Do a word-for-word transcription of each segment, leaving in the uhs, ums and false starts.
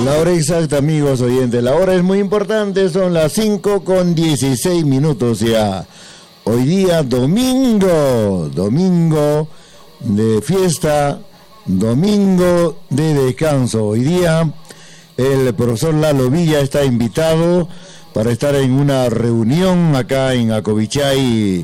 La hora exacta, amigos oyentes, la hora es muy importante, son las cinco con dieciséis minutos ya. Hoy día domingo, domingo de fiesta, domingo de descanso. Hoy día el profesor Lalo Villa está invitado para estar en una reunión acá en Acovichay,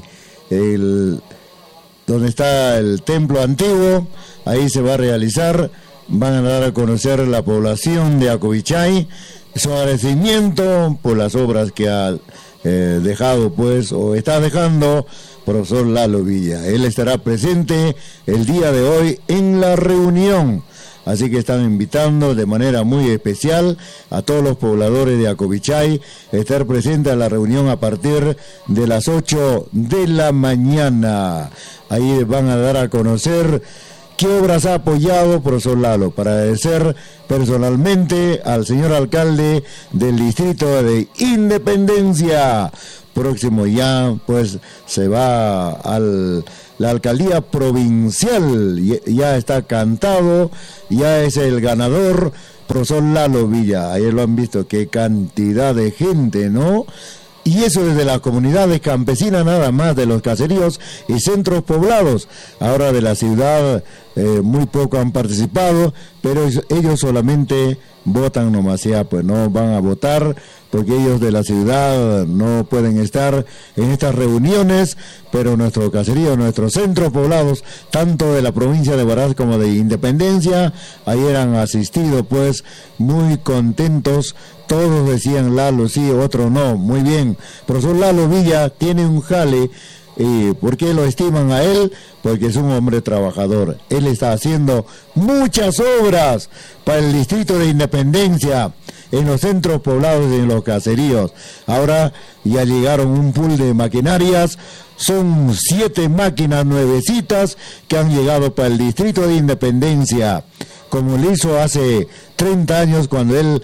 el, donde está el templo antiguo. Ahí se va a realizar, van a dar a conocer la población de Acovichay su agradecimiento por las obras que ha eh, dejado pues o está dejando profesor Lalo Villa. Él estará presente el día de hoy en la reunión, así que están invitando de manera muy especial a todos los pobladores de Acovichay a estar presentes a la reunión a partir de las ocho de la mañana. Ahí van a dar a conocer ¿qué obras ha apoyado profesor Lalo? Para agradecer personalmente al señor alcalde del distrito de Independencia. Próximo ya, pues, se va a la alcaldía provincial. Ya está cantado, ya es el ganador, profesor Lalo Villa. Ayer lo han visto, qué cantidad de gente, ¿no? Y eso desde las comunidades campesinas nada más, de los caseríos y centros poblados. Ahora de la ciudad eh, muy poco han participado, pero ellos solamente votan nomás, ya pues no van a votar porque ellos de la ciudad no pueden estar en estas reuniones, pero nuestro caserío, nuestros centros poblados, tanto de la provincia de Huaraz como de Independencia, ayer han asistido pues muy contentos. Todos decían Lalo sí, otro no, muy bien. Profesor Lalo Villa tiene un jale. ¿Y por qué lo estiman a él? Porque es un hombre trabajador. Él está haciendo muchas obras para el distrito de Independencia, en los centros poblados y en los caseríos. Ahora ya llegaron un pool de maquinarias. Son siete máquinas nuevecitas que han llegado para el distrito de Independencia, como lo hizo hace treinta años cuando él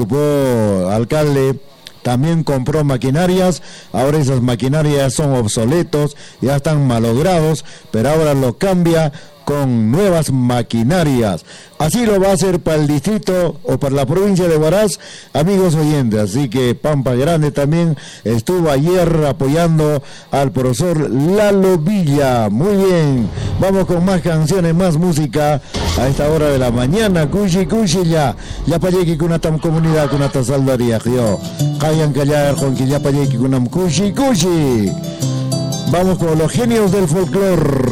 ocupó alcalde. También compró maquinarias, ahora esas maquinarias son obsoletos, ya están malogrados, pero ahora lo cambia con nuevas maquinarias. Así lo va a hacer para el distrito o para la provincia de Huaraz, amigos oyentes. Así que Pampa Grande también estuvo ayer apoyando al profesor Lalo Villa. Muy bien, vamos con más canciones, más música a esta hora de la mañana. Cushi, cushi ya, ya payeki kuna tam comunidad kuna tasaldaria yo. Kayan callar con que ya payeki kuna cushi, cushi. Vamos con los genios del folclore.